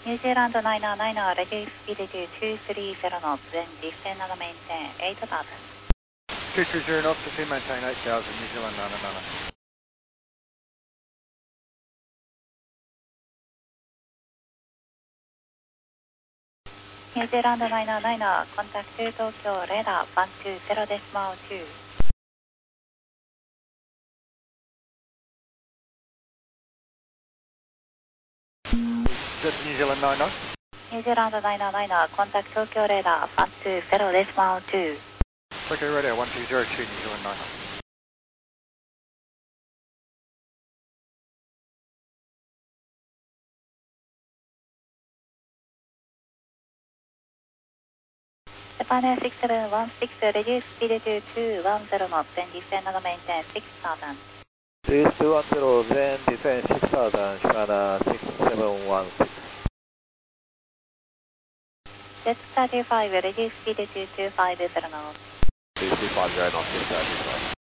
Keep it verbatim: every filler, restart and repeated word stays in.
New Zealand nine nine, reduce speed to two three zero knots, then descend and maintain eight thousand. two three zero knots, descend maintain eight thousand, New Zealand nine nine. New Zealand nine nine, contact Tokyo radar one two zero decimal two. That's New Zealand nine nine. New Zealand nine nine, contact Tokyo radar one two zero decimal two. Tokyo radar one two zero two, New Zealand nine nine. Japan Air six seven one six, reduce speed to two one zero knots, then descend and maintain six thousand. three two one zero, then descend six thousand, Japan Air six seven one six. Jet thirty-five, reduce speed to two five zero knots. three two five zero knots, thirty-five.